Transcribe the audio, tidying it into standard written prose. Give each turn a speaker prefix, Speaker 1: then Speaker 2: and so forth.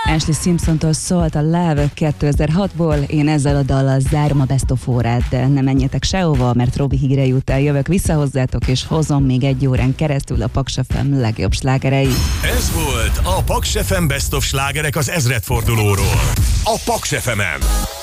Speaker 1: Ashley Simpsontól szólt a Love 2006-ból, én ezzel a dallal zárom a Best of órát, de ne menjetek sehova, mert Robi hírei után jövök vissza hozzátok, és hozom még egy órán keresztül a Paks FM legjobb slágerei.
Speaker 2: Ez volt a Paks FM Best of slágerek az ezredfordulóról. A Paks FM-en.